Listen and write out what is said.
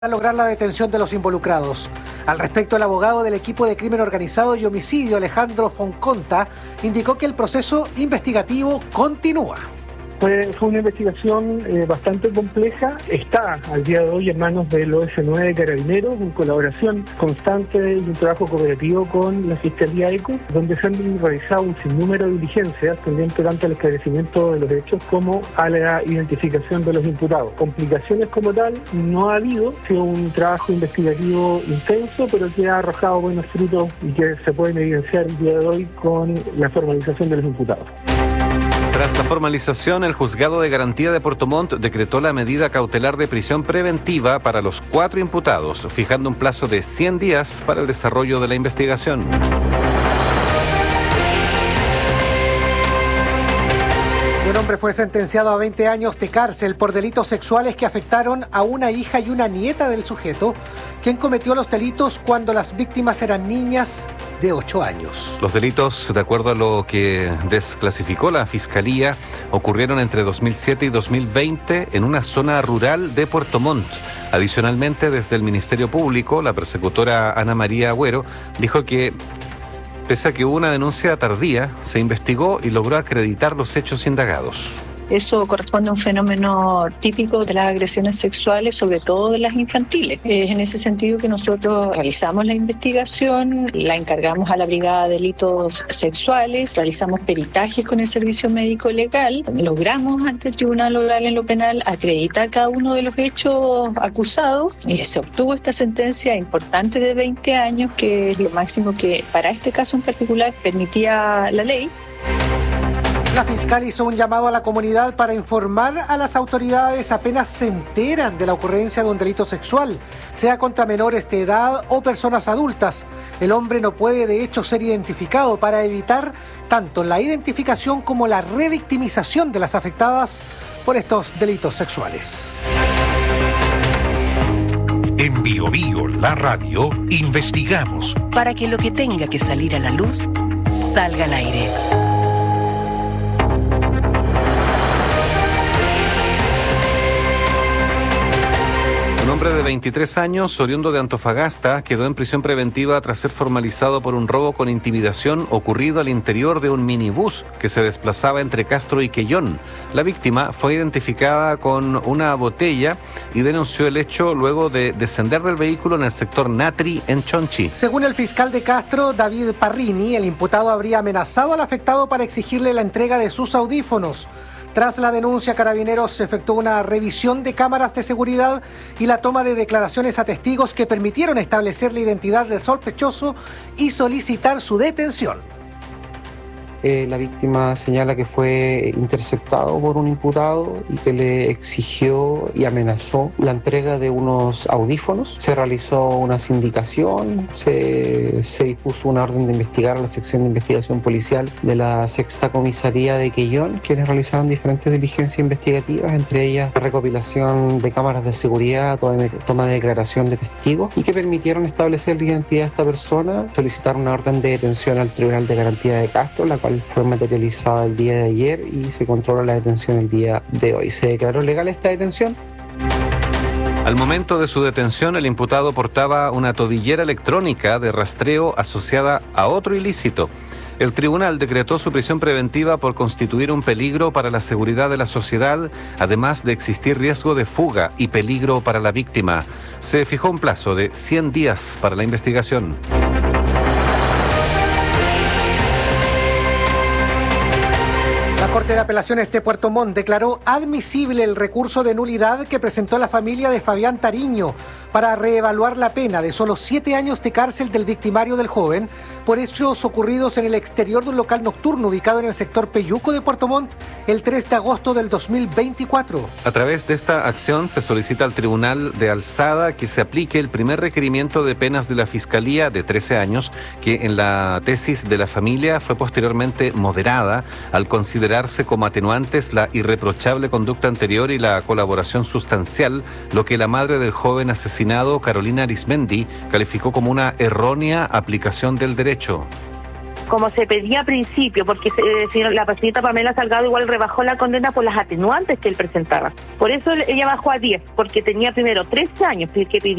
para lograr la detención de los involucrados. Al respecto, el abogado del equipo de crimen organizado y homicidio, Alejandro Fonconta, indicó que el proceso investigativo continúa. Fue una investigación bastante compleja. Está al día de hoy en manos del OS9 de Carabineros, en colaboración constante y un trabajo cooperativo con la Fiscalía ECO, donde se han realizado un sinnúmero de diligencias tendiente tanto al esclarecimiento de los hechos como a la identificación de los imputados. Complicaciones como tal no ha habido, ha sido un trabajo investigativo intenso, pero que ha arrojado buenos frutos y que se pueden evidenciar el día de hoy con la formalización de los imputados. Tras la formalización, el Juzgado de Garantía de Puerto Montt decretó la medida cautelar de prisión preventiva para los 4 imputados, fijando un plazo de 100 días para el desarrollo de la investigación. Un hombre fue sentenciado a 20 años de cárcel por delitos sexuales que afectaron a una hija y una nieta del sujeto, quien cometió los delitos cuando las víctimas eran niñas de 8 años. Los delitos, de acuerdo a lo que desclasificó la Fiscalía, ocurrieron entre 2007 y 2020 en una zona rural de Puerto Montt. Adicionalmente, desde el Ministerio Público, la persecutora Ana María Agüero dijo que, pese a que hubo una denuncia tardía, se investigó y logró acreditar los hechos indagados. Eso corresponde a un fenómeno típico de las agresiones sexuales, sobre todo de las infantiles. Es en ese sentido que nosotros realizamos la investigación, la encargamos a la Brigada de Delitos Sexuales, realizamos peritajes con el Servicio Médico Legal, logramos ante el Tribunal Oral en lo Penal acreditar cada uno de los hechos acusados y se obtuvo esta sentencia importante de 20 años, que es lo máximo que para este caso en particular permitía la ley. La fiscal hizo un llamado a la comunidad para informar a las autoridades apenas se enteran de la ocurrencia de un delito sexual, sea contra menores de edad o personas adultas. El hombre no puede de hecho ser identificado para evitar tanto la identificación como la revictimización de las afectadas por estos delitos sexuales. En Bio Bio, la radio, investigamos para que lo que tenga que salir a la luz salga al aire. Un hombre de 23 años, oriundo de Antofagasta, quedó en prisión preventiva tras ser formalizado por un robo con intimidación ocurrido al interior de un minibús que se desplazaba entre Castro y Quellón. La víctima fue identificada con una botella y denunció el hecho luego de descender del vehículo en el sector Natri, en Chonchi. Según el fiscal de Castro, David Parrini, el imputado habría amenazado al afectado para exigirle la entrega de sus audífonos. Tras la denuncia, Carabineros efectuó una revisión de cámaras de seguridad y la toma de declaraciones a testigos que permitieron establecer la identidad del sospechoso y solicitar su detención. La víctima señala que fue interceptado por un imputado y que le exigió y amenazó la entrega de unos audífonos. Se realizó una sindicación, se dispuso una orden de investigar a la sección de investigación policial de la Sexta Comisaría de Quellón, quienes realizaron diferentes diligencias investigativas, entre ellas la recopilación de cámaras de seguridad, toma de declaración de testigos, y que permitieron establecer la identidad de esta persona, solicitar una orden de detención al Tribunal de Garantía de Castro, la cual fue materializada el día de ayer y se controla la detención el día de hoy. ¿Se declaró legal esta detención? Al momento de su detención, el imputado portaba una tobillera electrónica de rastreo asociada a otro ilícito. El tribunal decretó su prisión preventiva por constituir un peligro para la seguridad de la sociedad, además de existir riesgo de fuga y peligro para la víctima. Se fijó un plazo de 100 días para la investigación. La Corte de Apelaciones de Puerto Montt declaró admisible el recurso de nulidad que presentó la familia de Fabián Tariño para reevaluar la pena de solo 7 años de cárcel del victimario del joven por hechos ocurridos en el exterior de un local nocturno ubicado en el sector Peyuco de Puerto Montt el 3 de agosto del 2024. A través de esta acción se solicita al Tribunal de Alzada que se aplique el primer requerimiento de penas de la Fiscalía de 13 años, que en la tesis de la familia fue posteriormente moderada al considerarse como atenuantes la irreprochable conducta anterior y la colaboración sustancial, lo que la madre del joven asesinado, Carolina Arismendi, calificó como una errónea aplicación del derecho. como se pedía a principio, porque la presidenta Pamela Salgado igual rebajó la condena por las atenuantes que él presentaba. Por eso ella bajó a 10, porque tenía primero 13 años que pidió.